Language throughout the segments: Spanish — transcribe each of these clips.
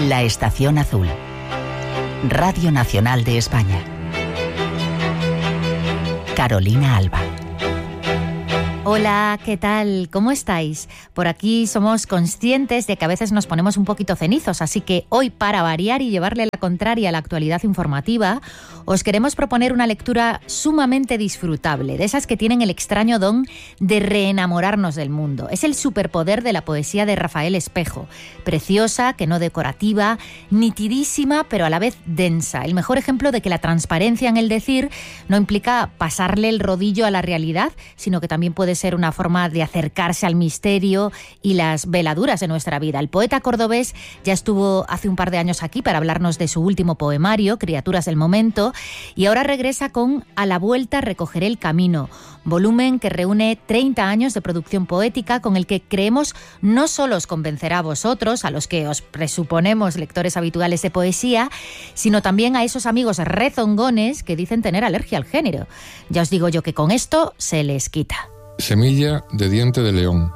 La Estación Azul. Radio Nacional de España. Carolina Alba. Hola, ¿qué tal? ¿Cómo estáis? Por aquí somos conscientes de que a veces nos ponemos un poquito cenizos, así que hoy, para variar y llevarle la contraria a la actualidad informativa, os queremos proponer una lectura sumamente disfrutable, de esas que tienen el extraño don de reenamorarnos del mundo. Es el superpoder de la poesía de Rafael Espejo, preciosa, que no decorativa, nitidísima, pero a la vez densa. El mejor ejemplo de que la transparencia en el decir no implica pasarle el rodillo a la realidad, sino que también puede ser una forma de acercarse al misterio y las veladuras de nuestra vida. El poeta cordobés ya estuvo hace un par de años aquí para hablarnos de su último poemario, Criaturas del Momento, y ahora regresa con A la vuelta recogeré el camino, volumen que reúne 30 años de producción poética con el que creemos no solo os convencerá a vosotros, a los que os presuponemos lectores habituales de poesía, sino también a esos amigos rezongones que dicen tener alergia al género. Ya os digo yo que con esto se les quita. Semilla de diente de león.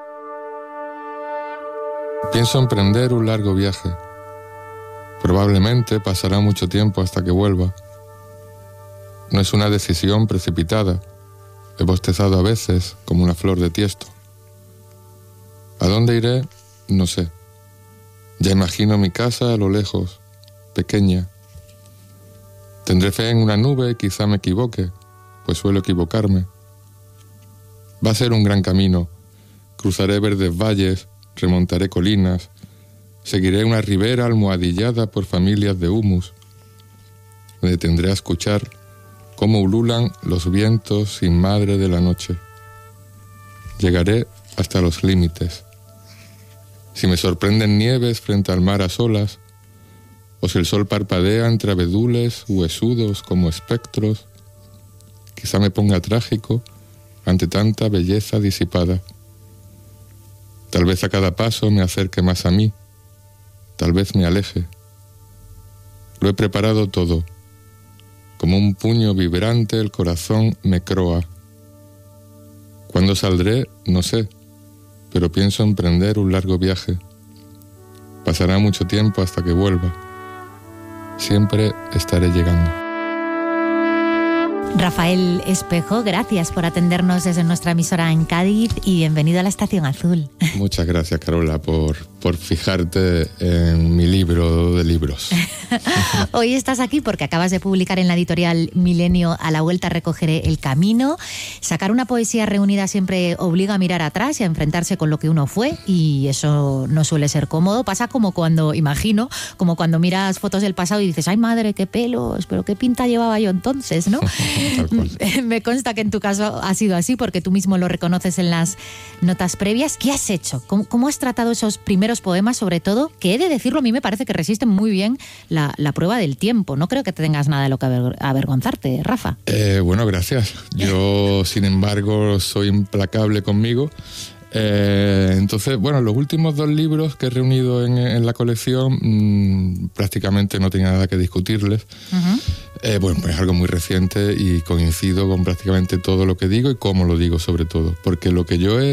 Pienso emprender un largo viaje. Probablemente pasará mucho tiempo hasta que vuelva. No es una decisión precipitada. He bostezado a veces como una flor de tiesto. ¿A dónde iré? No sé. Ya imagino mi casa a lo lejos, pequeña. Tendré fe en una nube y quizá me equivoque, pues suelo equivocarme. Va a ser un gran camino. Cruzaré verdes valles, remontaré colinas, seguiré una ribera almohadillada por familias de humus. Me detendré a escuchar cómo ululan los vientos sin madre de la noche. Llegaré hasta los límites. Si me sorprenden nieves frente al mar a solas, o si el sol parpadea entre abedules huesudos como espectros, quizá me ponga trágico ante tanta belleza disipada. Tal vez a cada paso me acerque más a mí, tal vez me aleje. Lo he preparado todo. Como un puño vibrante el corazón me croa. ¿Cuándo saldré? No sé, pero pienso emprender un largo viaje. Pasará mucho tiempo hasta que vuelva. Siempre estaré llegando. Rafael Espejo, gracias por atendernos desde nuestra emisora en Cádiz y bienvenido a la Estación Azul. Muchas gracias, Carola, por fijarte en mi libro de libros. Hoy estás aquí porque acabas de publicar en la editorial Milenio A la vuelta recogeré el camino. Sacar una poesía reunida siempre obliga a mirar atrás y a enfrentarse con lo que uno fue, y eso no suele ser cómodo. Pasa como cuando miras fotos del pasado y dices, ay madre, qué pelos, pero qué pinta llevaba yo entonces, ¿no? Me consta que en tu caso ha sido así, porque tú mismo lo reconoces en las notas previas. ¿Qué has hecho? ¿Cómo has tratado esos primeros poemas, sobre todo, que he de decirlo, a mí me parece que resisten muy bien la prueba del tiempo? No creo que te tengas nada de lo que avergonzarte, Rafa. Bueno, gracias. Yo, sin embargo, soy implacable conmigo. Entonces, bueno, los últimos 2 libros que he reunido en la colección prácticamente no tenía nada que discutirles. Uh-huh. Bueno, pues es algo muy reciente y coincido con prácticamente todo lo que digo y cómo lo digo, sobre todo, porque lo que yo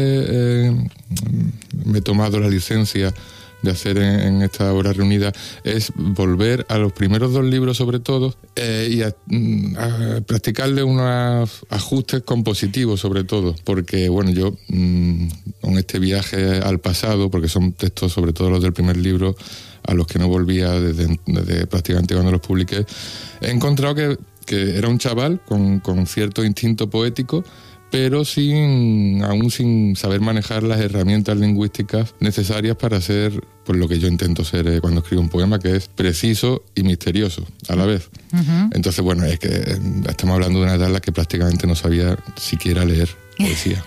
me he tomado la licencia de hacer en esta obra reunida es volver a los primeros 2 libros, sobre todo, y a practicarle unos ajustes compositivos, sobre todo, porque bueno, yo con este viaje al pasado, porque son textos, sobre todo los del primer libro, a los que no volvía desde prácticamente cuando los publiqué, he encontrado que era un chaval con cierto instinto poético, pero aún sin saber manejar las herramientas lingüísticas necesarias para ser pues lo que yo intento ser cuando escribo un poema, que es preciso y misterioso a la vez. Uh-huh. Entonces, bueno, es que estamos hablando de una edad en la que prácticamente no sabía siquiera leer poesía.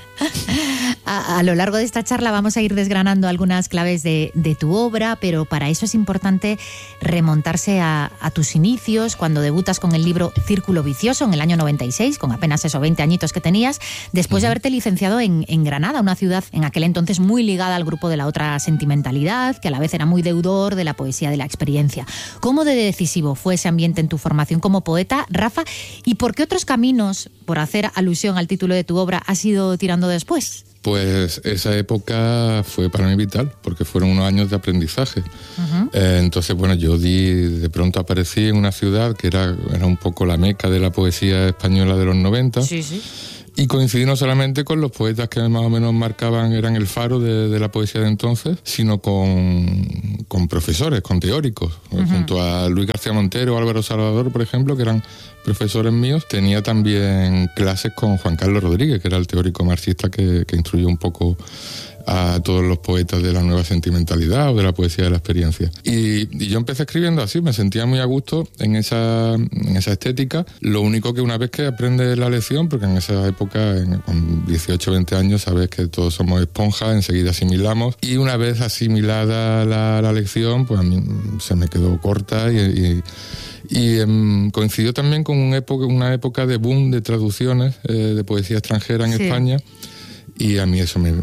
A lo largo de esta charla vamos a ir desgranando algunas claves de tu obra, pero para eso es importante remontarse a tus inicios, cuando debutas con el libro Círculo Vicioso en el año 96, con apenas 20 añitos que tenías, después de haberte licenciado en Granada, una ciudad en aquel entonces muy ligada al grupo de la otra sentimentalidad, que a la vez era muy deudor de la poesía de la experiencia. ¿Cómo de decisivo fue ese ambiente en tu formación como poeta, Rafa? ¿Y por qué otros caminos, por hacer alusión al título de tu obra, has ido tirando después? Pues esa época fue para mí vital, porque fueron unos años de aprendizaje. Entonces, bueno, yo de pronto aparecí en una ciudad que era un poco la meca de la poesía española de los 90. Sí, sí. Y coincidí no solamente con los poetas que más o menos marcaban, eran el faro de la poesía de entonces, sino con profesores, con teóricos. Junto a Luis García Montero o Álvaro Salvador, por ejemplo, que eran profesores míos, tenía también clases con Juan Carlos Rodríguez, que era el teórico marxista que instruyó un poco a todos los poetas de la nueva sentimentalidad o de la poesía de la experiencia. Y yo empecé escribiendo así, me sentía muy a gusto en esa estética. Lo único que una vez que aprendes la lección, porque en esa época, con 18 o 20 años, sabes que todos somos esponjas, enseguida asimilamos. Y una vez asimilada la lección, pues a mí se me quedó corta y coincidió también con una época de boom de traducciones de poesía extranjera en España. Y a mí eso me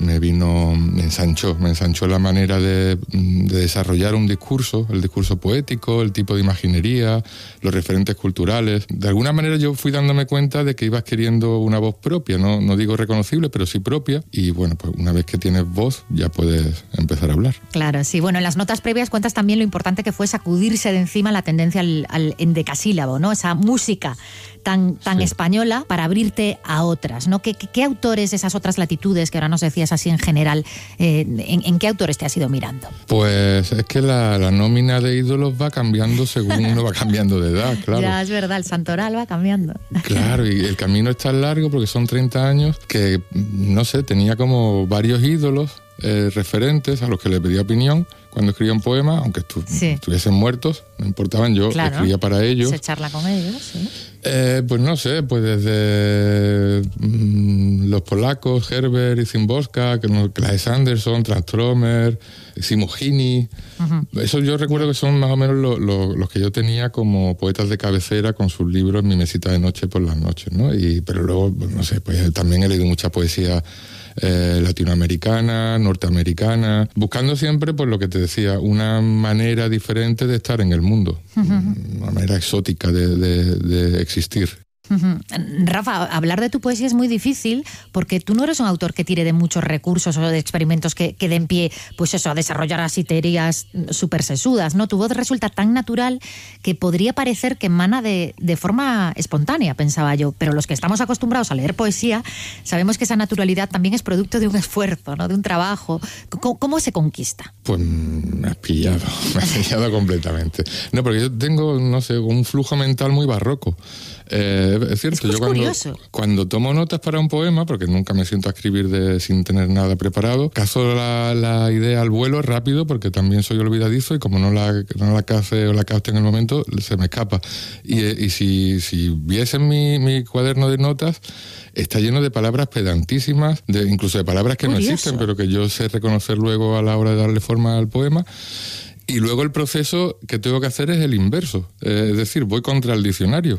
ensanchó la manera de desarrollar un discurso, el discurso poético, el tipo de imaginería, los referentes culturales. De alguna manera yo fui dándome cuenta de que ibas queriendo una voz propia, no digo reconocible, pero sí propia. Y bueno, pues una vez que tienes voz ya puedes empezar a hablar. Claro, sí. Bueno, en las notas previas cuentas también lo importante que fue sacudirse de encima la tendencia al endecasílabo, ¿no? Esa música tan española para abrirte a otras, ¿no? ¿Qué autores de esas otras latitudes que ahora nos decías así en general, en qué autores te has ido mirando? Pues es que la nómina de ídolos va cambiando según uno va cambiando de edad, claro. Ya, es verdad, el santoral va cambiando. Claro, y el camino es tan largo porque son 30 años que, no sé, tenía como varios ídolos referentes a los que le pedía opinión cuando escribía un poema, aunque estuviesen muertos, no importaban, yo escribía para ellos. Se charla con ellos, sí. Pues no sé, pues desde los polacos, Herbert y Szymborska, Claes Anderson, Transtromer, Simugini. Eso yo recuerdo que son más o menos los que yo tenía como poetas de cabecera con sus libros en mi mesita de noche por las noches, ¿no? Pero luego, pues, no sé, pues también he leído mucha poesía latinoamericana, norteamericana, buscando siempre, pues lo que te decía, una manera diferente de estar en el mundo, una manera exótica de existir. Rafa, hablar de tu poesía es muy difícil porque tú no eres un autor que tire de muchos recursos o de experimentos que den pie, pues eso, a desarrollar así teorías súper sesudas, ¿no? Tu voz resulta tan natural que podría parecer que emana de forma espontánea, pensaba yo, pero los que estamos acostumbrados a leer poesía sabemos que esa naturalidad también es producto de un esfuerzo, ¿no? De un trabajo. ¿Cómo se conquista? Pues me has pillado completamente. No, porque yo tengo, no sé, un flujo mental muy barroco. Es cierto, yo cuando tomo notas para un poema, porque nunca me siento a escribir sin tener nada preparado, cazo la idea al vuelo rápido, porque también soy olvidadizo y como no la cace o la capte en el momento, se me escapa. Y si viesen mi cuaderno de notas, está lleno de palabras pedantísimas, incluso de palabras que no existen, pero que yo sé reconocer luego a la hora de darle forma al poema. Y luego el proceso que tengo que hacer es el inverso, es decir, voy contra el diccionario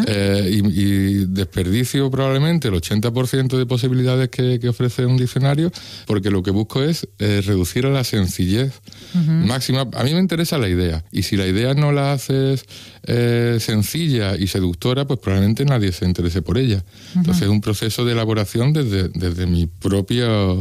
y desperdicio probablemente el 80% de posibilidades que ofrece un diccionario, porque lo que busco es reducir a la sencillez máxima. A mí me interesa la idea, y si la idea no la haces sencilla y seductora, pues probablemente nadie se interese por ella. Entonces es un proceso de elaboración desde mi propio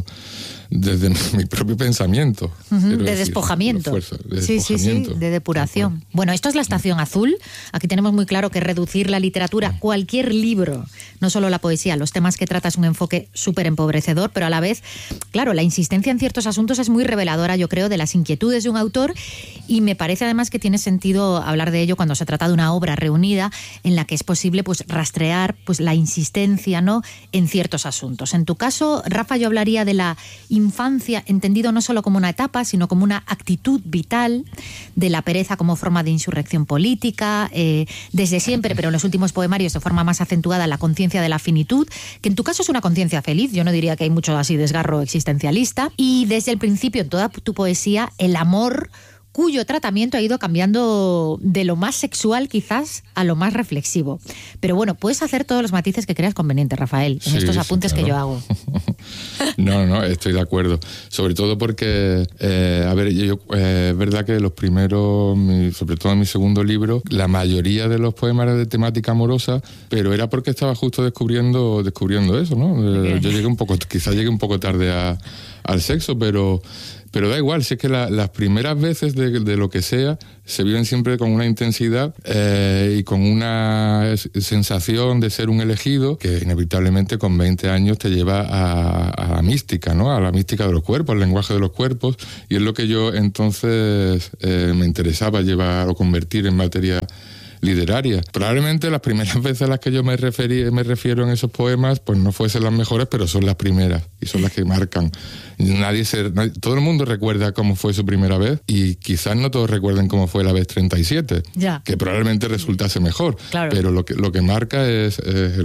pensamiento. De despojamiento. De depuración. Bueno, esto es La Estación Azul. Aquí tenemos muy claro que reducir la literatura, cualquier libro, no solo la poesía, los temas que trata es un enfoque súper empobrecedor, pero a la vez, claro, la insistencia en ciertos asuntos es muy reveladora, yo creo, de las inquietudes de un autor, y me parece además que tiene sentido hablar de ello cuando se trata de una obra reunida en la que es posible pues rastrear pues la insistencia, ¿no?, en ciertos asuntos. En tu caso, Rafa, yo hablaría de la infancia, entendido no solo como una etapa, sino como una actitud vital, de la pereza como forma de insurrección política, desde siempre, pero en los últimos poemarios de forma más acentuada, la conciencia de la finitud, que en tu caso es una conciencia feliz, yo no diría que hay mucho así desgarro existencialista, y desde el principio en toda tu poesía el amor cuyo tratamiento ha ido cambiando de lo más sexual quizás a lo más reflexivo. Pero bueno, puedes hacer todos los matices que creas conveniente, Rafael, en estos apuntes que yo hago. No, estoy de acuerdo. Sobre todo porque, es verdad que los primeros, sobre todo en mi segundo libro, la mayoría de los poemas eran de temática amorosa, pero era porque estaba justo descubriendo eso, ¿no? Yo quizás llegué un poco tarde al sexo, pero da igual, si es que las primeras veces de lo que sea se viven siempre con una intensidad y con una sensación de ser un elegido que inevitablemente con 20 años te lleva a la mística, ¿no? A la mística de los cuerpos, al lenguaje de los cuerpos, y es lo que yo entonces me interesaba llevar o convertir en materia literaria. Probablemente las primeras veces a las que yo me refiero en esos poemas pues no fuesen las mejores, pero son las primeras y son las que marcan. Todo el mundo recuerda cómo fue su primera vez y quizás no todos recuerden cómo fue la vez 37, que probablemente resultase mejor, claro. Pero lo que marca es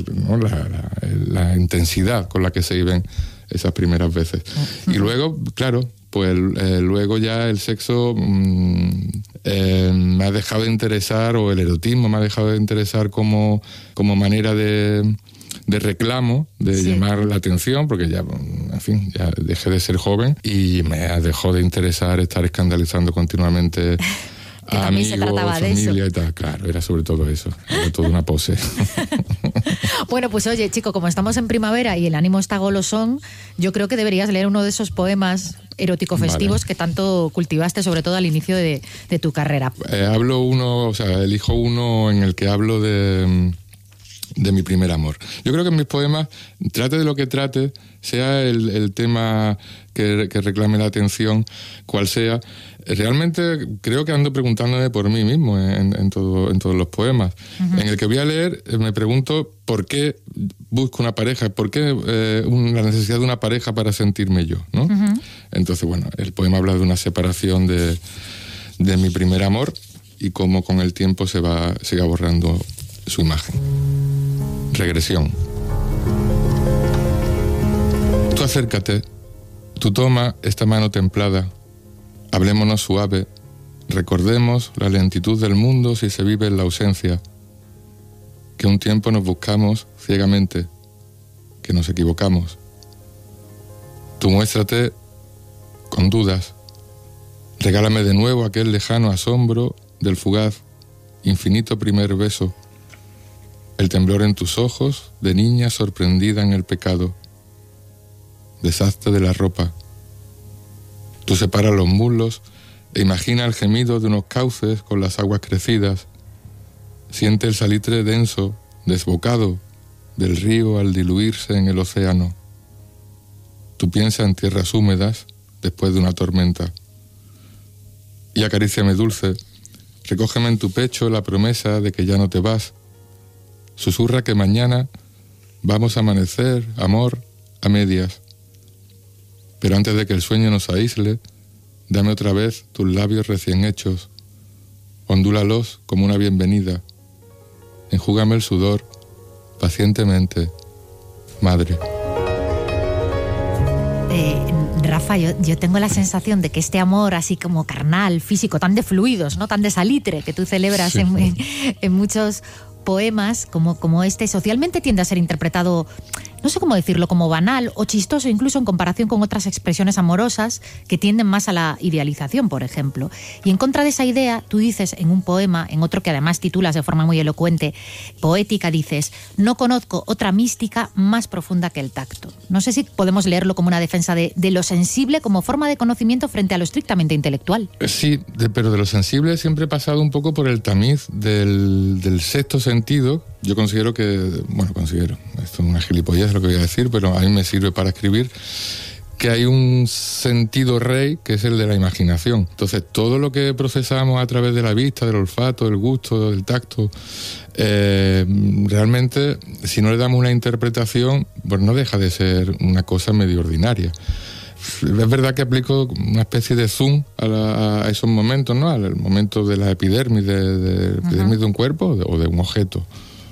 la intensidad con la que se viven esas primeras veces. Y luego, claro, pues luego ya el sexo me ha dejado de interesar, o el erotismo me ha dejado de interesar como manera de reclamo, de llamar la atención, porque ya, en fin, ya dejé de ser joven y me dejó de interesar estar escandalizando continuamente a amigos, familia y tal. Claro, era sobre todo eso, era toda una pose. Bueno, pues oye, chico, como estamos en primavera y el ánimo está golosón, yo creo que deberías leer uno de esos poemas erótico-festivos que tanto cultivaste, sobre todo al inicio de tu carrera. Elijo uno en el que hablo de mi primer amor. Yo creo que en mis poemas, trate de lo que trate, sea el tema que reclame la atención, cual sea, realmente creo que ando preguntándome por mí mismo en todos los poemas. Uh-huh. En el que voy a leer me pregunto por qué busco una pareja, por qué la necesidad de una pareja para sentirme yo, ¿no? Uh-huh. Entonces, bueno, el poema habla de una separación de mi primer amor y cómo con el tiempo se va borrando su imagen. Regresión. Tú acércate, tú toma esta mano templada, hablémonos suave, recordemos la lentitud del mundo si se vive en la ausencia, que un tiempo nos buscamos ciegamente, que nos equivocamos. Tú muéstrate con dudas, regálame de nuevo aquel lejano asombro del fugaz, infinito primer beso, el temblor en tus ojos de niña sorprendida en el pecado. Deshazte de la ropa. Tú separa los muslos e imagina el gemido de unos cauces con las aguas crecidas. Siente el salitre denso, desbocado, del río al diluirse en el océano. Tú piensa en tierras húmedas después de una tormenta. Y acaríciame dulce, recógeme en tu pecho la promesa de que ya no te vas. Susurra que mañana vamos a amanecer, amor, a medias. Pero antes de que el sueño nos aísle, dame otra vez tus labios recién hechos. Ondúlalos como una bienvenida. Enjúgame el sudor, pacientemente, madre. Rafa, yo tengo la sensación de que este amor así como carnal, físico, tan de fluidos, ¿no? Tan de salitre que tú celebras en muchos poemas como este, socialmente tiende a ser interpretado, no sé cómo decirlo, como banal o chistoso, incluso en comparación con otras expresiones amorosas que tienden más a la idealización, por ejemplo. Y en contra de esa idea, tú dices en un poema, en otro que además titulas de forma muy elocuente, poética, dices: no conozco otra mística más profunda que el tacto. No sé si podemos leerlo como una defensa de lo sensible como forma de conocimiento frente a lo estrictamente intelectual. Sí, pero de lo sensible siempre he pasado un poco por el tamiz del sexto sentido. Yo considero, esto es una gilipollez lo que voy a decir, pero a mí me sirve para escribir, que hay un sentido rey que es el de la imaginación. Entonces, todo lo que procesamos a través de la vista, del olfato, del gusto, del tacto, realmente, si no le damos una interpretación, pues no deja de ser una cosa medio ordinaria. Es verdad que aplico una especie de zoom a esos momentos, ¿no? Al momento de la epidermis, de un cuerpo o de un objeto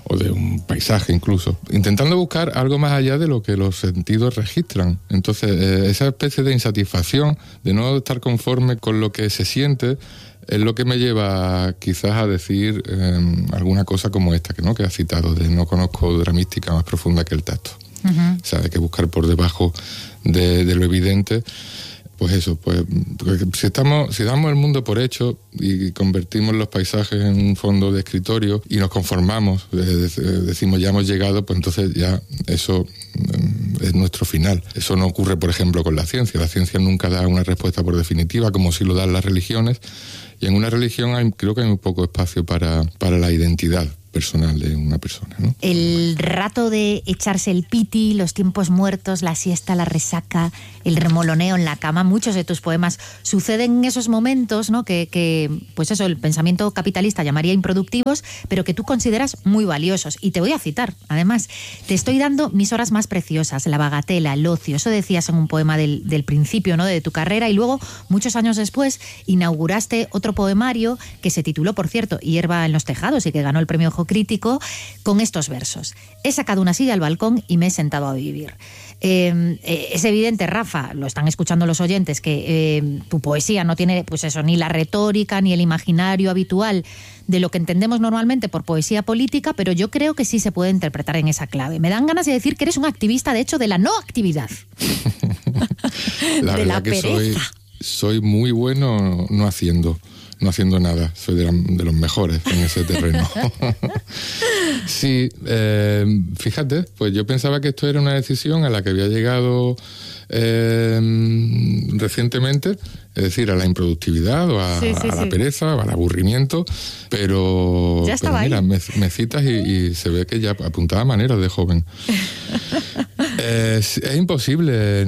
o de un paisaje incluso, intentando buscar algo más allá de lo que los sentidos registran. Entonces, esa especie de insatisfacción, de no estar conforme con lo que se siente, es lo que me lleva quizás a decir alguna cosa como esta, que has citado, de no conozco otra mística más profunda que el tacto. Uh-huh. O sea, hay que buscar por debajo de lo evidente. Pues eso, si damos el mundo por hecho y convertimos los paisajes en un fondo de escritorio y nos conformamos, decimos ya hemos llegado, pues entonces ya eso es nuestro final. Eso no ocurre, por ejemplo, con la ciencia. La ciencia nunca da una respuesta por definitiva, como sí lo dan las religiones, y en una religión creo que hay muy poco espacio para la identidad personal de una persona, ¿no? El rato de echarse el piti, los tiempos muertos, la siesta, la resaca, el remoloneo en la cama, muchos de tus poemas suceden en esos momentos, ¿no? Que pues eso, el pensamiento capitalista llamaría improductivos, pero que tú consideras muy valiosos. Y te voy a citar, además, te estoy dando mis horas más preciosas, la bagatela, el ocio, eso decías en un poema del principio, ¿no? De tu carrera, y luego, muchos años después, inauguraste otro poemario que se tituló, por cierto, Hierba en los tejados, y que ganó el premio Crítico, con estos versos: he sacado una silla al balcón y me he sentado a vivir. Es evidente, Rafa, lo están escuchando los oyentes, que tu poesía no tiene, pues eso, ni la retórica ni el imaginario habitual de lo que entendemos normalmente por poesía política, pero yo creo que sí se puede interpretar en esa clave. Me dan ganas de decir que eres un activista, de hecho, de la no actividad. La de verdad la que pereza. soy muy bueno no haciendo nada. Soy de los mejores en ese terreno. Sí, fíjate, pues yo pensaba que esto era una decisión a la que había llegado recientemente, es decir, a la improductividad o a la pereza o al aburrimiento, pero mira, me citas y se ve que ya apuntaba maneras de joven. Es imposible.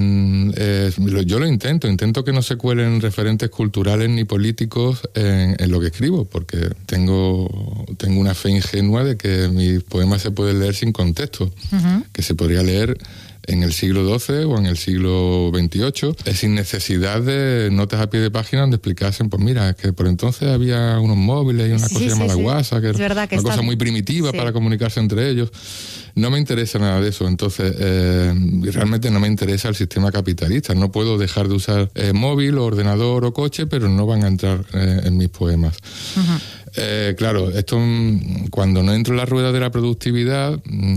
Yo lo intento que no se cuelen referentes culturales ni políticos en lo que escribo, porque tengo una fe ingenua de que mis poemas se pueden leer sin contexto, uh-huh. Que se podría leer en el siglo XII o en el siglo XXVIII, sin necesidad de notas a pie de página donde explicasen, pues mira, es que por entonces había unos móviles y una cosa llamada WhatsApp, que era una cosa muy primitiva para comunicarse entre ellos. No me interesa nada de eso, entonces realmente no me interesa el sistema capitalista. No puedo dejar de usar móvil, ordenador o coche, pero no van a entrar en mis poemas. Uh-huh. Claro, esto cuando no entro en la rueda de la productividad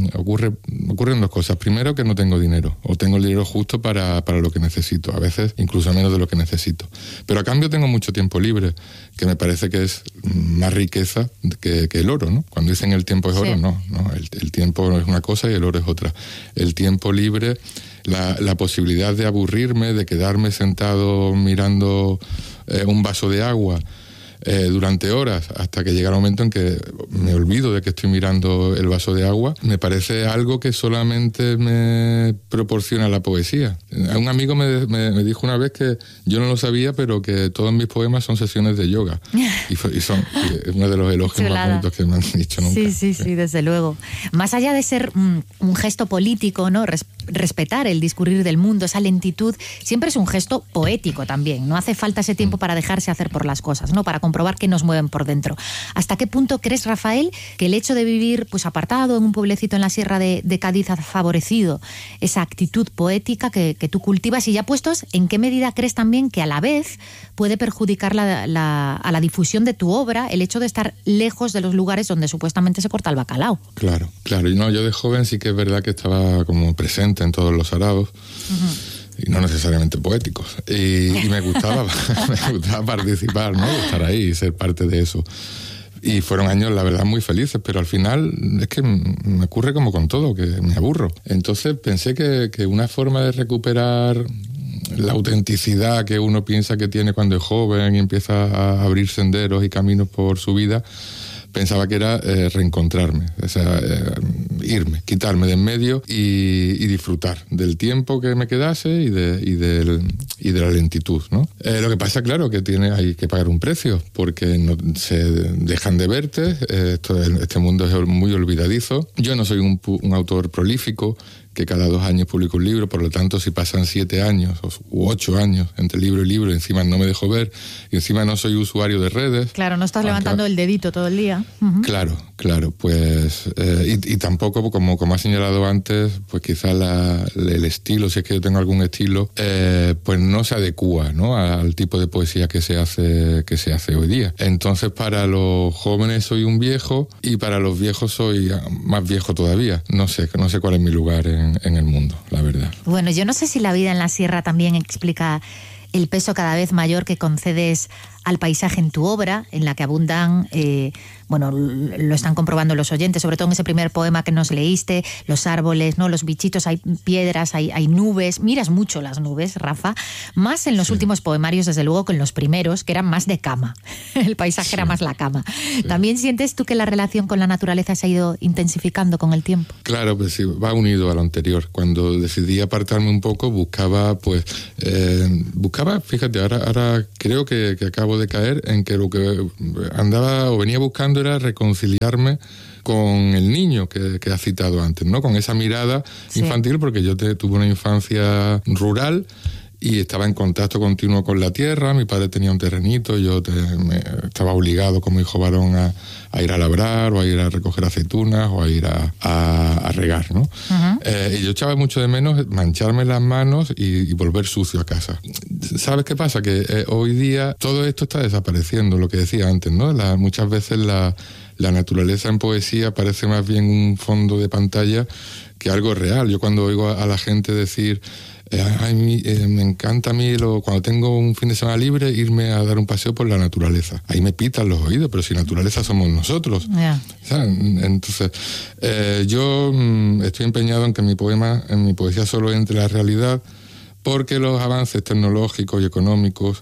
ocurren dos cosas. Primero, que no tengo dinero, o tengo el dinero justo para lo que necesito, a veces incluso menos de lo que necesito. Pero a cambio tengo mucho tiempo libre, que me parece que es más riqueza que el oro, ¿no? Cuando dicen el tiempo es oro, no, el tiempo es una cosa y el oro es otra. El tiempo libre, la posibilidad de aburrirme, de quedarme sentado mirando un vaso de agua durante horas, hasta que llega el momento en que me olvido de que estoy mirando el vaso de agua, me parece algo que solamente me proporciona la poesía. Un amigo me dijo una vez que yo no lo sabía, pero que todos mis poemas son sesiones de yoga. Y son uno de los elogios más bonitos que me han dicho nunca. Sí, desde luego. Más allá de ser un gesto político, ¿no? Respetar el discurrir del mundo, esa lentitud, siempre es un gesto poético también. No hace falta ese tiempo para dejarse hacer por las cosas, ¿no? Para comprobar que nos mueven por dentro. ¿Hasta qué punto crees, Rafael, que el hecho de vivir pues apartado en un pueblecito en la sierra de Cádiz ha favorecido esa actitud poética que tú cultivas? Y ya puestos, ¿en qué medida crees también que a la vez puede perjudicar a la difusión de tu obra el hecho de estar lejos de los lugares donde supuestamente se corta el bacalao? Claro. Y no, yo de joven sí que es verdad que estaba como presente en todos los arados. Uh-huh. Y no necesariamente poéticos. Y me gustaba participar, ¿no? Estar ahí y ser parte de eso. Y fueron años, la verdad, muy felices, pero al final es que me ocurre como con todo, que me aburro. Entonces pensé que una forma de recuperar la autenticidad que uno piensa que tiene cuando es joven y empieza a abrir senderos y caminos por su vida, pensaba que era reencontrarme, o sea, irme, quitarme de en medio y disfrutar del tiempo que me quedase y de la lentitud, ¿no? Lo que pasa, claro, que hay que pagar un precio, porque no se dejan de verte, este mundo es muy olvidadizo. Yo no soy un autor prolífico, que cada 2 años publico un libro, por lo tanto, si pasan 7 años u 8 años entre libro y libro, encima no me dejo ver, y encima no soy usuario de redes. Claro, no estás levantando el dedito todo el día. Uh-huh. Claro, pues, y tampoco, como has señalado antes, pues quizá el estilo, si es que yo tengo algún estilo, pues no se adecúa, ¿no?, al tipo de poesía que se hace hoy día. Entonces, para los jóvenes soy un viejo, y para los viejos soy más viejo todavía. No sé cuál es mi lugar en el mundo, la verdad. Bueno, yo no sé si la vida en la sierra también explica el peso cada vez mayor que concedes al paisaje en tu obra, en la que abundan, lo están comprobando los oyentes, sobre todo en ese primer poema que nos leíste, los árboles, ¿no?, los bichitos, hay piedras, hay nubes. Miras mucho las nubes, Rafa, más en los últimos poemarios, desde luego, que en los primeros, que eran más de cama. El paisaje era más la cama. Sí. ¿También sientes tú que la relación con la naturaleza se ha ido intensificando con el tiempo? Claro, pues sí, va unido a lo anterior. Cuando decidí apartarme un poco, buscaba, fíjate, ahora creo que acabo de caer en que lo que andaba o venía buscando era reconciliarme con el niño que has citado antes, ¿no? Con esa mirada infantil, porque yo tuve una infancia rural y estaba en contacto continuo con la tierra. Mi padre tenía un terrenito, yo estaba obligado como hijo varón a ir a labrar, o a ir a recoger aceitunas, o a ir a regar, ¿no? Uh-huh. Y yo echaba mucho de menos mancharme las manos y volver sucio a casa. ¿Sabes qué pasa? Que hoy día todo esto está desapareciendo, lo que decía antes, ¿no? Muchas veces la naturaleza en poesía parece más bien un fondo de pantalla que algo real. Yo cuando oigo a la gente decir... me encanta a mí cuando tengo un fin de semana libre irme a dar un paseo por la naturaleza. Ahí me pitan los oídos, pero si naturaleza somos nosotros. Yeah. Entonces, yo estoy empeñado en que en mi poesía solo entre la realidad, porque los avances tecnológicos y económicos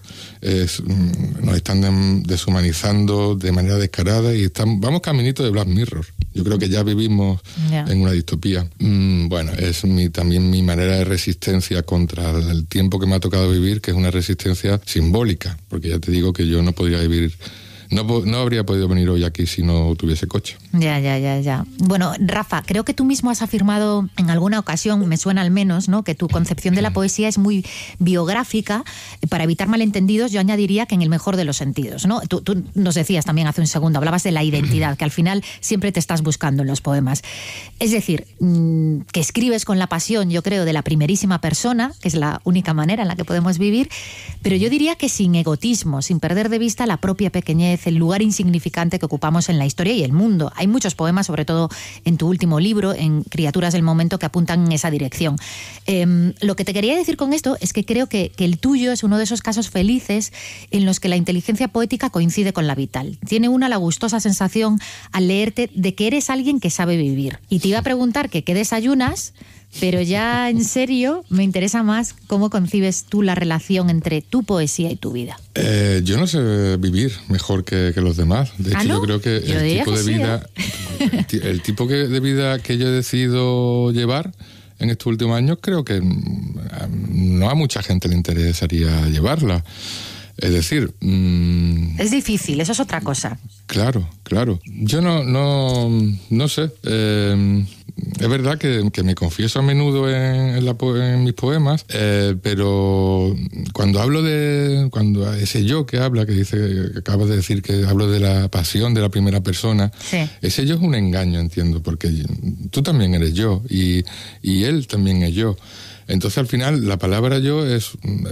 nos están deshumanizando de manera descarada y vamos caminito de Black Mirror. Yo creo que ya vivimos en una distopía. Es también mi manera de resistencia contra el tiempo que me ha tocado vivir, que es una resistencia simbólica, porque ya te digo que yo no podría vivir... No habría podido venir hoy aquí si no tuviese coche. Ya. Bueno, Rafa, creo que tú mismo has afirmado en alguna ocasión, me suena al menos, ¿no?, que tu concepción de la poesía es muy biográfica. Para evitar malentendidos, yo añadiría que en el mejor de los sentidos, ¿no? Tú nos decías también hace un segundo, hablabas de la identidad, que al final siempre te estás buscando en los poemas. Es decir, que escribes con la pasión, yo creo, de la primerísima persona, que es la única manera en la que podemos vivir, pero yo diría que sin egotismo, sin perder de vista la propia pequeñez, el lugar insignificante que ocupamos en la historia y el mundo. Hay muchos poemas, sobre todo en tu último libro, en Criaturas del Momento, que apuntan en esa dirección. Lo que te quería decir con esto es que creo que el tuyo es uno de esos casos felices en los que la inteligencia poética coincide con la vital. Tiene la gustosa sensación al leerte de que eres alguien que sabe vivir. Y te iba a preguntar que qué desayunas, pero ya en serio me interesa más cómo concibes tú la relación entre tu poesía y tu vida. Yo no sé vivir mejor que los demás. De hecho, ¿no? Yo creo que el tipo de vida que yo he decidido llevar en estos últimos años, creo que no a mucha gente le interesaría llevarla. Es decir... es difícil, eso es otra cosa. Claro. Yo no sé. Es verdad que me confieso a menudo en mis poemas, pero cuando hablo cuando ese yo que habla, que acabas de decir que hablo de la pasión de la primera persona, sí. Ese yo es un engaño, entiendo, porque tú también eres yo y él también es yo. Entonces, al final, la palabra yo es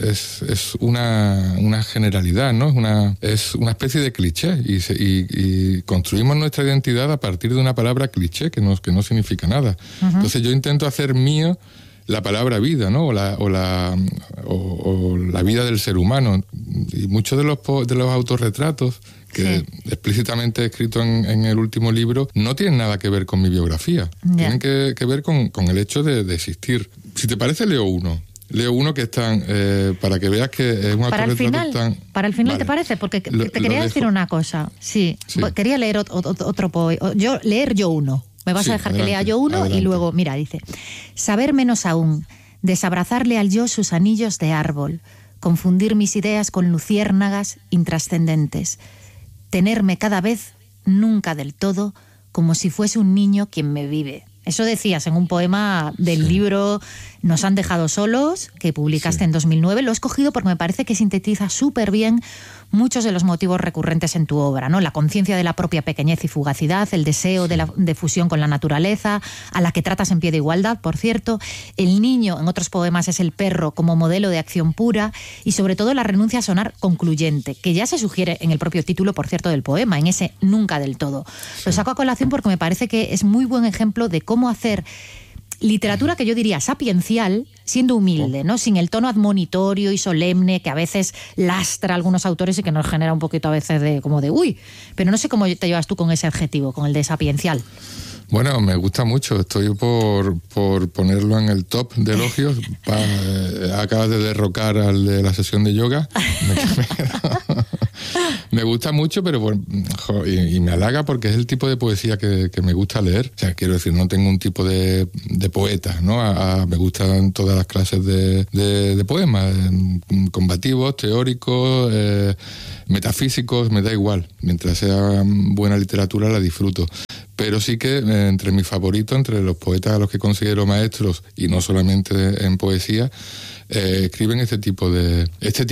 una generalidad, ¿no? Es una especie de cliché y construimos nuestra identidad a partir de una palabra cliché que no significa nada. Uh-huh. Entonces, yo intento hacer mío la palabra vida, ¿no? O la vida del ser humano. Y muchos de los autorretratos que explícitamente he escrito en el último libro no tienen nada que ver con mi biografía. Yeah. Tienen que ver con el hecho de existir. Si te parece, leo uno que están, para que veas que es un autorretrato tan... Para el final, vale. ¿Te parece? Porque te quería decir una cosa. Sí. Quería leer otro poema. Leer yo uno. Me vas a dejar adelante, que lea yo uno adelante. y luego, mira, dice: saber menos aún, desabrazarle al yo sus anillos de árbol, confundir mis ideas con luciérnagas intrascendentes, tenerme cada vez, nunca del todo, como si fuese un niño quien me vive. Eso decías en un poema del libro Nos han dejado solos, que publicaste en 2009. Lo he escogido porque me parece que sintetiza súper bien muchos de los motivos recurrentes en tu obra, ¿no? La conciencia de la propia pequeñez y fugacidad, el deseo de fusión con la naturaleza, a la que tratas en pie de igualdad, por cierto. El niño, en otros poemas, es el perro como modelo de acción pura, y sobre todo la renuncia a sonar concluyente, que ya se sugiere en el propio título, por cierto, del poema, en ese nunca del todo. Lo saco a colación porque me parece que es muy buen ejemplo de cómo hacer literatura que yo diría sapiencial, siendo humilde, ¿no? Sin el tono admonitorio y solemne que a veces lastra a algunos autores y que nos genera un poquito a veces de uy, pero no sé cómo te llevas tú con ese adjetivo, con el de sapiencial. Bueno, me gusta mucho. Estoy por ponerlo en el top de elogios. Acabas de derrocar al de la sesión de yoga. Me gusta mucho, pero y me halaga porque es el tipo de poesía que me gusta leer. O sea, quiero decir, no tengo un tipo de poeta, ¿no? Me gustan todas las clases de poemas, combativos, teóricos, metafísicos, me da igual. Mientras sea buena literatura la disfruto. Pero sí que entre mis favoritos, entre los poetas a los que considero maestros, y no solamente en poesía, escriben este tipo de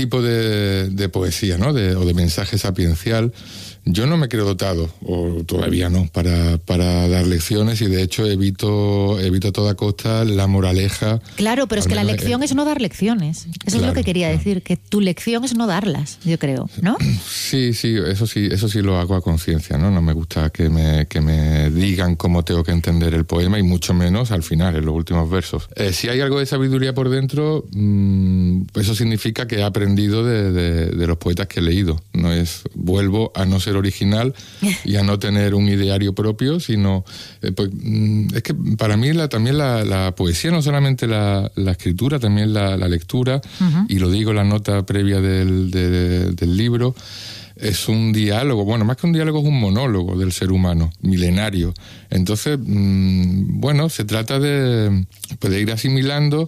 poesía, ¿no? O de mensaje sapiencial. Yo no me creo dotado, o todavía no, para dar lecciones, y de hecho evito a toda costa la moraleja. Claro, pero es que la lección es no dar lecciones. Eso es lo que quería decir, que tu lección es no darlas, yo creo, ¿no? Sí, eso sí lo hago a conciencia, ¿no? No me gusta que me digan cómo tengo que entender el poema, y mucho menos al final, en los últimos versos. Si hay algo de sabiduría por dentro, eso significa que he aprendido de los poetas que he leído. Vuelvo a no ser original y a no tener un ideario propio, sino es que para mí también la poesía, no solamente la escritura, también la lectura, y lo digo en la nota previa del libro, es un diálogo, bueno, más que un diálogo es un monólogo del ser humano, milenario. Entonces, se trata de ir asimilando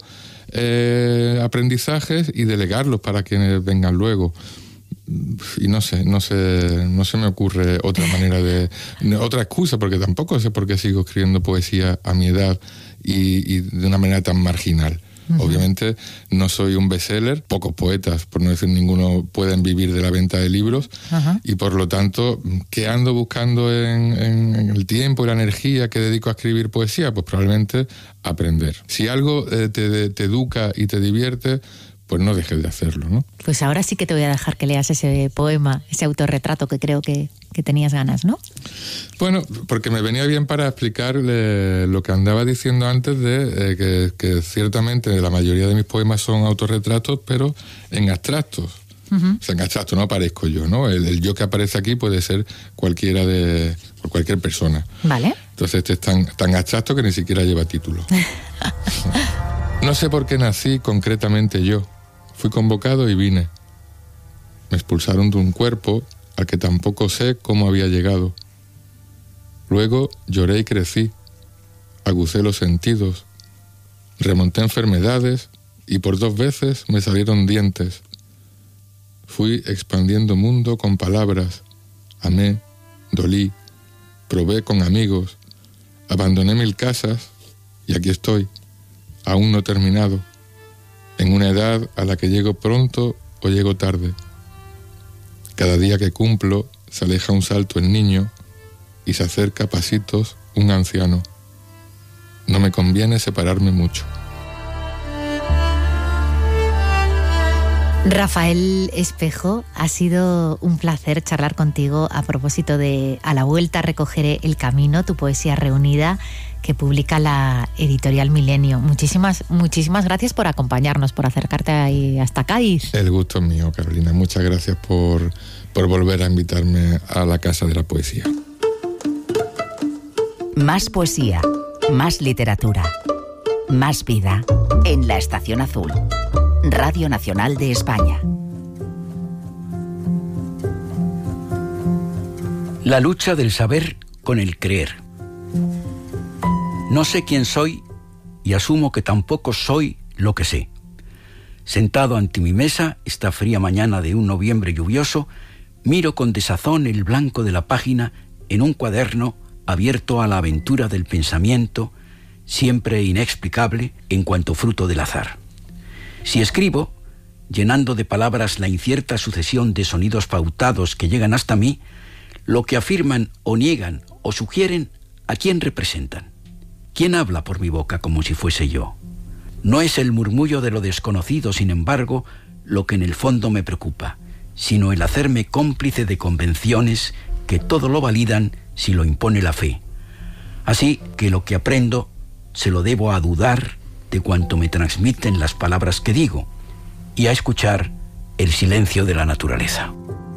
aprendizajes y delegarlos para quienes vengan luego. Y no se me ocurre otra manera otra excusa, porque tampoco sé por qué sigo escribiendo poesía a mi edad y de una manera tan marginal. Obviamente no soy un bestseller, pocos poetas, por no decir ninguno, pueden vivir de la venta de libros, y por lo tanto, ¿qué ando buscando en el tiempo y la energía que dedico a escribir poesía? Pues probablemente aprender. Si algo te educa y te divierte, pues no dejes de hacerlo, ¿no? Pues ahora sí que te voy a dejar que leas ese poema, ese autorretrato que creo que tenías ganas, ¿no? Bueno, porque me venía bien para explicar lo que andaba diciendo antes de que ciertamente la mayoría de mis poemas son autorretratos, pero en abstractos. O sea, en abstracto no aparezco yo, ¿no? El yo que aparece aquí puede ser cualquier persona. Vale. Entonces este es tan abstracto que ni siquiera lleva título. No sé por qué nací concretamente yo. Fui convocado y vine. Me expulsaron de un cuerpo al que tampoco sé cómo había llegado. Luego lloré y crecí. Agucé los sentidos. Remonté enfermedades y por 2 veces me salieron dientes. Fui expandiendo mundo con palabras. Amé, dolí, probé con amigos. Abandoné 1000 casas y aquí estoy, aún no terminado, en una edad a la que llego pronto o llego tarde. Cada día que cumplo se aleja un salto el niño y se acerca a pasitos un anciano. No me conviene separarme mucho. Rafael Espejo, ha sido un placer charlar contigo a propósito de A la vuelta recogeré el camino, tu poesía reunida que publica la editorial Milenio. Muchísimas gracias por acompañarnos, por acercarte ahí hasta Cádiz. El gusto es mío, Carolina. Muchas gracias por volver a invitarme a la Casa de la Poesía. Más poesía, más literatura, más vida en La Estación Azul. Radio Nacional de España. La lucha del saber con el creer. No sé quién soy y asumo que tampoco soy lo que sé. Sentado ante mi mesa, esta fría mañana de un noviembre lluvioso, miro con desazón el blanco de la página en un cuaderno abierto a la aventura del pensamiento, siempre inexplicable en cuanto fruto del azar. Si escribo, llenando de palabras la incierta sucesión de sonidos pautados que llegan hasta mí, lo que afirman o niegan o sugieren, ¿a quién representan? ¿Quién habla por mi boca como si fuese yo? No es el murmullo de lo desconocido, sin embargo, lo que en el fondo me preocupa, sino el hacerme cómplice de convenciones que todo lo validan si lo impone la fe. Así que lo que aprendo se lo debo a dudar de cuanto me transmiten las palabras que digo y a escuchar el silencio de la naturaleza.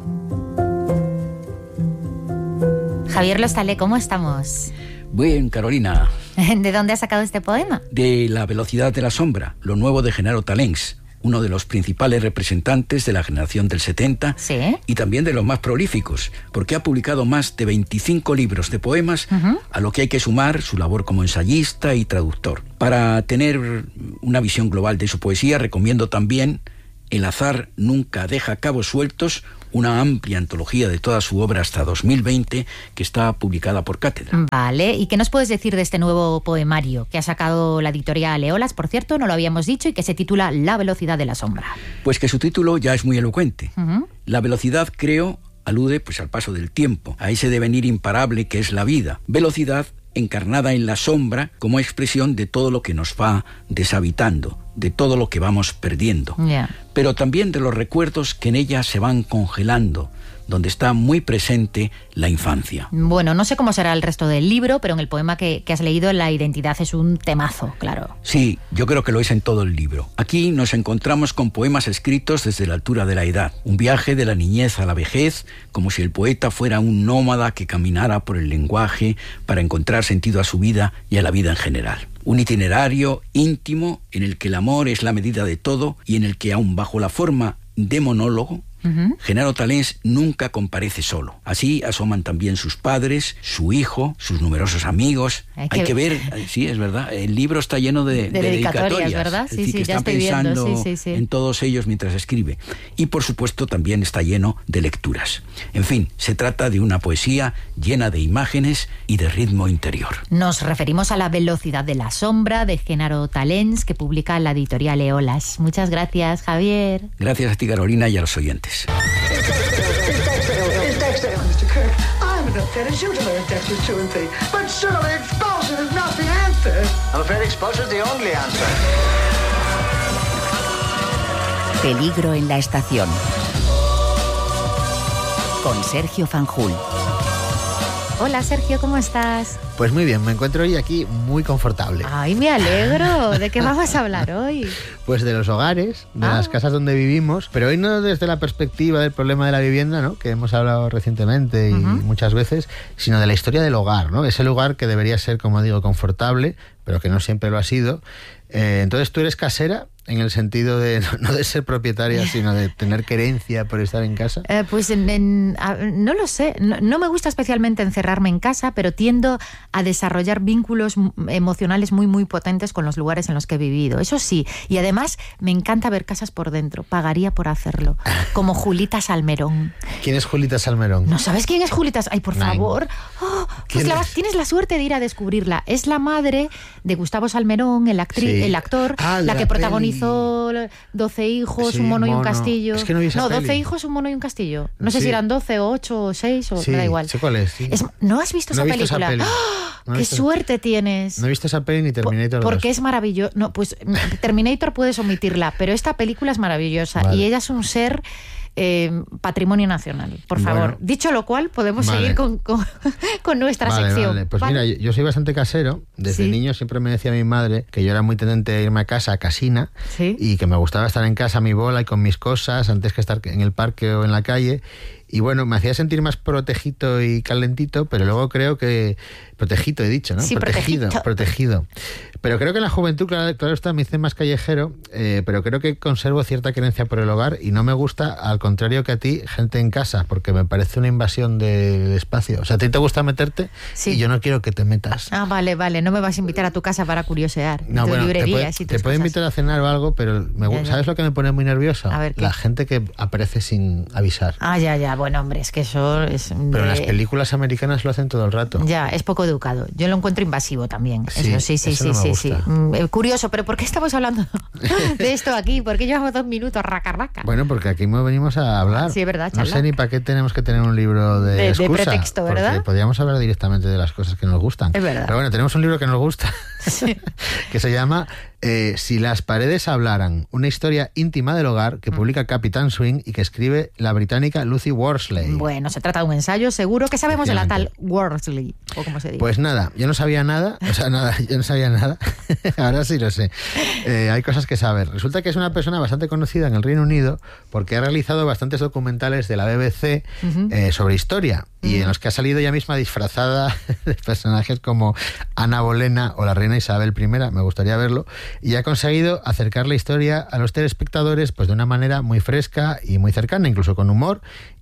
Javier Lostalé, ¿cómo estamos? Bien, Carolina. ¿De dónde has sacado este poema? De La velocidad de la sombra, lo nuevo de Genaro Talens, uno de los principales representantes de la generación del 70, ¿sí? Y también de los más prolíficos, porque ha publicado más de 25 libros de poemas, a lo que hay que sumar su labor como ensayista y traductor. Para tener una visión global de su poesía, recomiendo también El azar nunca deja cabos sueltos, una amplia antología de toda su obra hasta 2020, que está publicada por Cátedra. Vale, ¿y qué nos puedes decir de este nuevo poemario que ha sacado la editorial Eolas, por cierto, no lo habíamos dicho, y que se titula La velocidad de la sombra? Pues que su título ya es muy elocuente. La velocidad, creo, alude pues al paso del tiempo, a ese devenir imparable que es la vida. Velocidad encarnada en la sombra como expresión de todo lo que nos va deshabitando, de todo lo que vamos perdiendo, pero también de los recuerdos que en ella se van congelando, donde está muy presente la infancia. Bueno, no sé cómo será el resto del libro, pero en el poema que has leído, la identidad es un temazo, claro. Sí, yo creo que lo es en todo el libro. Aquí nos encontramos con poemas escritos desde la altura de la edad, un viaje de la niñez a la vejez, como si el poeta fuera un nómada que caminara por el lenguaje para encontrar sentido a su vida y a la vida en general. Un itinerario íntimo en el que el amor es la medida de todo y en el que, aun bajo la forma de monólogo, Genaro Talens nunca comparece solo. Así asoman también sus padres, su hijo, sus numerosos amigos. Hay que ver, sí, es verdad, el libro está lleno de dedicatorias, ¿verdad? Sí, que ya estoy pensando en todos ellos mientras escribe. Y por supuesto también está lleno de lecturas. En fin, se trata de una poesía llena de imágenes y de ritmo interior. Nos referimos a La velocidad de la sombra de Genaro Talens, que publica la editorial Eolas. Muchas gracias, Javier. Gracias a ti, Carolina, y a los oyentes. Mr. Kirk, I'm as upset as you to learn Dexter's 2 and 3. But surely expulsion is not the answer. I'm afraid expulsion is the only answer. Peligro en la estación. Con Sergio Fanjul. Hola, Sergio, ¿cómo estás? Pues muy bien, me encuentro hoy aquí muy confortable. Ay, me alegro. ¿De qué vamos a hablar hoy? Pues de los hogares, de las casas donde vivimos, pero hoy no desde la perspectiva del problema de la vivienda, ¿no?, que hemos hablado recientemente y muchas veces, sino de la historia del hogar, ¿no? Ese lugar que debería ser, como digo, confortable, pero que no siempre lo ha sido. Entonces, ¿tú eres casera? En el sentido de no de ser propietaria, sino de tener querencia por estar en casa. Pues no lo sé. No me gusta especialmente encerrarme en casa, pero tiendo a desarrollar vínculos emocionales muy, muy potentes con los lugares en los que he vivido. Eso sí. Y además me encanta ver casas por dentro. Pagaría por hacerlo. Como Julita Salmerón. ¿Quién es Julita Salmerón? ¿No sabes quién es Julita? Ay, por favor. Oh, pues tienes la suerte de ir a descubrirla. Es la madre de Gustavo Salmerón, el actor, la que protagonizó 12 hijos, un mono y un castillo. Es que no vi esa 12 hijos, un mono y un castillo. No sé si eran 12 o 8 o 6 o me da igual. Sé cuál es. Sí. ¿No has visto esa película? ¡Oh! ¡Qué suerte tienes! No he visto esa peli ni Terminator 2. Porque es maravilloso. No, pues Terminator puedes omitirla, pero esta película es maravillosa. Vale. Y ella es un ser patrimonio nacional, por favor. Bueno, dicho lo cual, podemos seguir con nuestra sección. Vale. Pues mira, yo soy bastante casero. Desde niño siempre me decía mi madre que yo era muy tendente a irme a casa, a casina, y que me gustaba estar en casa a mi bola y con mis cosas antes que estar en el parque o en la calle. Y bueno, me hacía sentir más protegido y calentito, pero luego creo que... Protegido he dicho, ¿no? Sí, protegido. Pero creo que en la juventud, claro está, me hice más callejero, pero creo que conservo cierta querencia por el hogar y no me gusta, al contrario que a ti, gente en casa, porque me parece una invasión del espacio. O sea, a ti te gusta meterte y yo no quiero que te metas. Ah, vale, no me vas a invitar a tu casa para curiosear. No, bueno, te puedo invitar a cenar o algo, pero ¿sabes lo que me pone muy nervioso? A ver, la gente que aparece sin avisar. Ah, ya, bueno, hombre, es que eso es... Pero en las películas americanas lo hacen todo el rato. Ya, es poco educado. Yo lo encuentro invasivo también. Sí. Curioso, pero ¿por qué estamos hablando de esto aquí? ¿Por qué llevamos 2 minutos raca? Bueno, porque aquí venimos a hablar. Sí, es verdad, no sé ni para qué tenemos que tener un libro de excusa, pretexto, ¿verdad? Porque podríamos hablar directamente de las cosas que nos gustan. Es verdad. Pero bueno, tenemos un libro que nos gusta, que se llama Si las paredes hablaran, una historia íntima del hogar, que publica Capitán Swing y que escribe la británica Lucy Worsley. Bueno, se trata de un ensayo, seguro. ¿Qué sabemos de la tal Worsley? O como se dice. Pues nada, yo no sabía nada. Ahora sí lo sé. Hay cosas que saber. Resulta que es una persona bastante conocida en el Reino Unido porque ha realizado bastantes documentales de la BBC sobre historia y en los que ha salido ella misma disfrazada de personajes como Ana Bolena o la reina Isabel I, me gustaría verlo, y ha conseguido acercar la historia a los telespectadores pues de una manera muy fresca y muy cercana, incluso con humor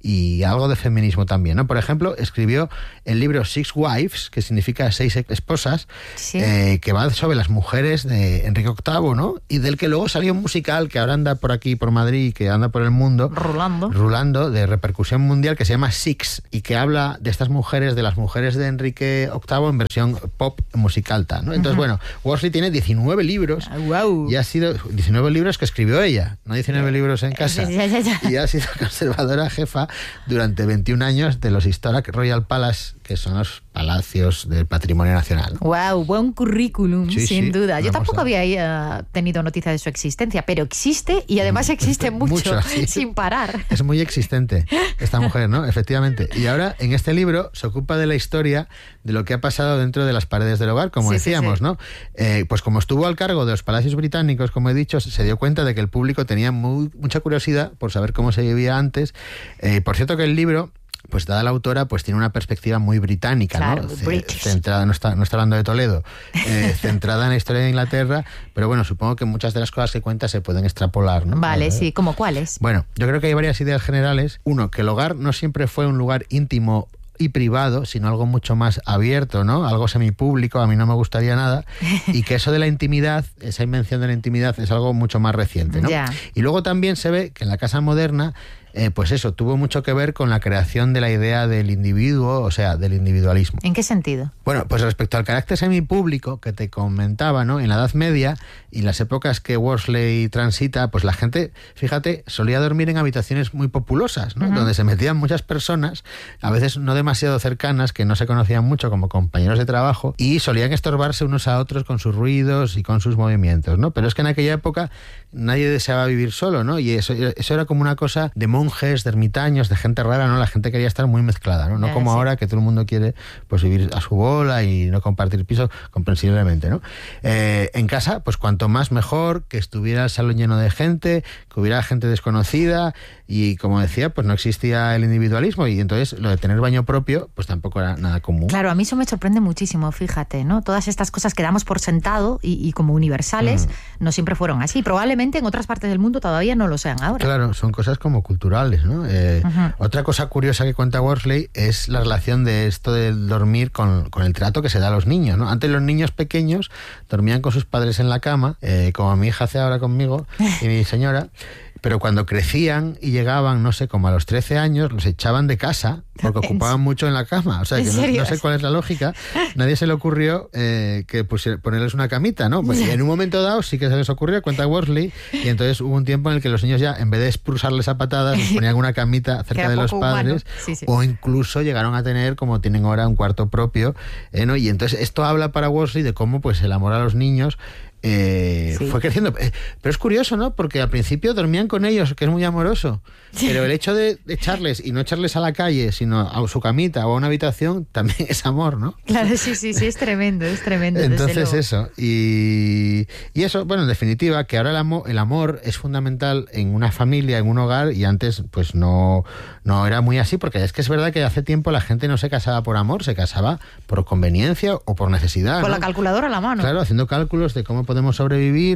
y algo de feminismo también, ¿no? Por ejemplo, escribió el libro Six Wives, que significa 6 esposas, que va sobre las mujeres de Enrique VIII, ¿no? Y del que luego salió un musical que ahora anda por aquí, por Madrid, que anda por el mundo, rulando, de repercusión mundial, que se llama Six, y que habla de estas mujeres, de las mujeres de Enrique VIII en versión pop musicalta, ¿no? Entonces, bueno, Worsley tiene 19 libros, y ha sido 19 libros que escribió ella, no 19 libros en casa, y ha sido conservadora jefa durante 21 años de los Historic Royal Palace, que son los palacios del patrimonio nacional. Wow, buen currículum, sin duda. Yo tampoco había tenido noticia de su existencia, pero existe y además existe mucho sin parar. Es muy existente esta mujer, ¿no? Efectivamente. Y ahora en este libro se ocupa de la historia de lo que ha pasado dentro de las paredes del hogar, como decíamos, ¿no? Pues como estuvo al cargo de los palacios británicos, como he dicho, se dio cuenta de que el público tenía mucha curiosidad por saber cómo se vivía antes. Por cierto que el libro, pues dada la autora, pues tiene una perspectiva muy británica, claro, ¿no? Centrada, no está hablando de Toledo, centrada en la historia de Inglaterra, pero bueno, supongo que muchas de las cosas que cuenta se pueden extrapolar, ¿no? Vale, sí, ¿como cuáles? Bueno, yo creo que hay varias ideas generales. Uno, que el hogar no siempre fue un lugar íntimo y privado, sino algo mucho más abierto, ¿no? Algo semipúblico, a mí no me gustaría nada, y que eso de la intimidad, esa invención de la intimidad es algo mucho más reciente, ¿no? Y luego también se ve que en la casa moderna pues eso, tuvo mucho que ver con la creación de la idea del individuo, o sea, del individualismo. ¿En qué sentido? Bueno, pues respecto al carácter semipúblico que te comentaba, ¿no? En la Edad Media y las épocas que Worsley transita, pues la gente, fíjate, solía dormir en habitaciones muy populosas, ¿no? Donde se metían muchas personas, a veces no demasiado cercanas, que no se conocían mucho como compañeros de trabajo, y solían estorbarse unos a otros con sus ruidos y con sus movimientos, ¿no? Pero es que en aquella época nadie deseaba vivir solo, ¿no? Y eso era como una cosa de monjes, de ermitaños, de gente rara, ¿no? La gente quería estar muy mezclada, ¿no? No como ahora que todo el mundo quiere pues vivir a su bola y no compartir piso, comprensiblemente, ¿no? En casa, pues cuanto más mejor, que estuviera el salón lleno de gente, que hubiera gente desconocida y, como decía, pues no existía el individualismo y entonces lo de tener baño propio pues tampoco era nada común. Claro, a mí eso me sorprende muchísimo, fíjate, ¿no? Todas estas cosas que damos por sentado y como universales no siempre fueron así. Probablemente en otras partes del mundo todavía no lo sean ahora. Claro, son cosas como culturales, ¿no? Otra cosa curiosa que cuenta Worsley es la relación de esto del dormir con el trato que se da a los niños, ¿no? Antes los niños pequeños dormían con sus padres en la cama, como mi hija hace ahora conmigo y mi señora, pero cuando crecían y llegaban, no sé, como a los 13 años, los echaban de casa porque ocupaban mucho en la cama. O sea, que no sé cuál es la lógica. Nadie se le ocurrió que ponerles una camita, ¿no? Pues en un momento dado sí que se les ocurrió, cuenta Worsley, y entonces hubo un tiempo en el que los niños ya, en vez de expulsarles a patadas, les ponían una camita cerca de los padres, o incluso llegaron a tener, como tienen ahora, un cuarto propio, ¿no? Y entonces esto habla para Worsley de cómo pues el amor a los niños fue creciendo. Pero es curioso, ¿no? Porque al principio dormían con ellos, que es muy amoroso. Pero el hecho de echarles y no echarles a la calle, sino a su camita o a una habitación, también es amor, ¿no? Claro, sí, es tremendo, Entonces eso, y eso, bueno, en definitiva, que ahora el amor es fundamental en una familia, en un hogar, y antes pues no era muy así, porque es que es verdad que hace tiempo la gente no se casaba por amor, se casaba por conveniencia o por necesidad. Con ¿no? la calculadora a la mano. Claro, haciendo cálculos de cómo podemos sobrevivir,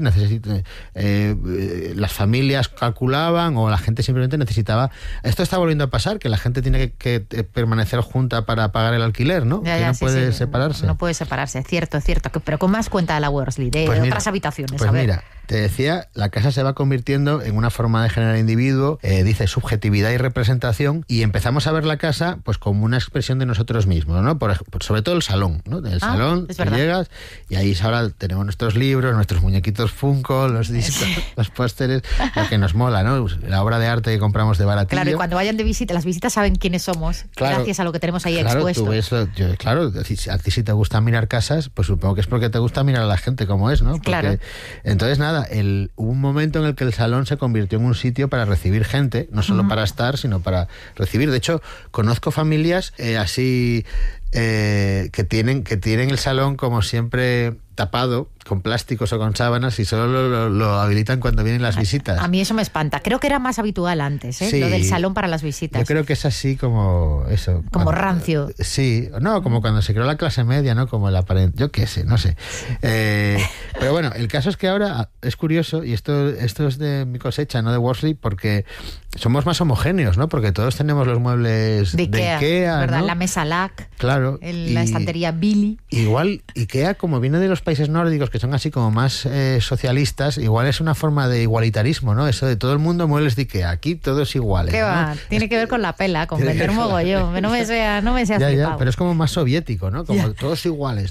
las familias calculaban o la gente simplemente necesitaba. Esto está volviendo a pasar, que la gente tiene que permanecer junta para pagar el alquiler, ¿no? Ya, que no puede sí. separarse. No puede separarse, cierto. Pero con más cuenta de la Worsley, de Pues otras habitaciones. Pues a ver. mira, te decía, la casa se va convirtiendo en una forma de generar individuo, dice subjetividad y representación, y empezamos a ver la casa pues como una expresión de nosotros mismos, ¿no? Sobre todo el salón, ¿no? En el salón te llegas y ahí ahora tenemos nuestros libros, nuestros muñequitos Funko, los discos, los pósteres, lo que nos mola, ¿no? La obra de arte que compramos de baratillo. Claro, y cuando vayan de visita, las visitas saben quiénes somos, gracias a lo que tenemos ahí expuesto. Tú ves, a ti si te gusta mirar casas, pues supongo que es porque te gusta mirar a la gente como es, ¿no? Porque, claro. Entonces nada, hubo un momento en el que el salón se convirtió en un sitio para recibir gente, no solo para estar, sino para recibir. De hecho, conozco familias así que tienen el salón como siempre tapado con plásticos o con sábanas y solo lo habilitan cuando vienen las visitas. A mí eso me espanta. Creo que era más habitual antes, Sí, lo del salón para las visitas. Yo creo que es así como eso. Como rancio. Sí, no, como cuando se creó la clase media, ¿no? Como el aparente. Yo qué sé, no sé. Pero bueno, el caso es que ahora es curioso, y esto es de mi cosecha, no de Worsley, porque somos más homogéneos, ¿no? Porque todos tenemos los muebles de Ikea, ¿verdad? ¿no? La mesa LAC. Claro. La estantería Billy. Igual, Ikea, como viene de los países nórdicos, que son así como más socialistas, igual es una forma de igualitarismo, ¿no? Eso de todo el mundo muebles de Ikea, aquí todos iguales. ¿Qué va? ¿no? Tiene que ver con la pela, con vender mogollón. No me sea flipado. Pero es como más soviético, ¿no? Como todos iguales.